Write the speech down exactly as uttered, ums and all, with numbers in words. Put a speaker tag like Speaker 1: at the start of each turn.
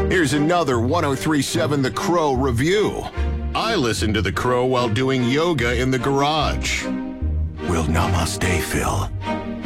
Speaker 1: Here's another one oh three point seven The Crow review. I listen to The Crow while doing yoga in the garage. Will Namaste, Phil.